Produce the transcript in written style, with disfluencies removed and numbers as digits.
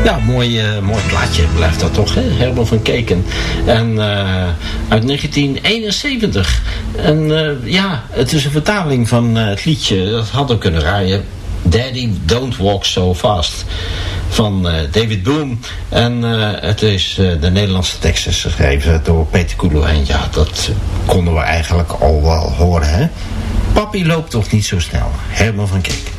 Ja, mooi plaatje blijft dat toch, hè? Herman van Keken. En uit 1971. En ja, het is een vertaling van het liedje, dat hadden we kunnen raaien. Daddy, Don't Walk So Fast. Van David Boom. En het is de Nederlandse tekst is geschreven door Peter Koelo. En ja, dat konden we eigenlijk al wel horen, hè? Papi loopt toch niet zo snel. Herman van Keken.